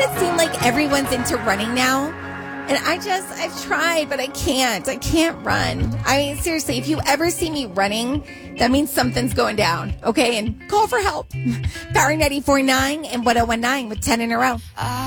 it seem like everyone's into running now? And I've tried, but I can't. I can't run. I mean, seriously, if you ever see me running, that means something's going down. Okay, and call for help. Power 94.9 and 101.9 with 10 in a row.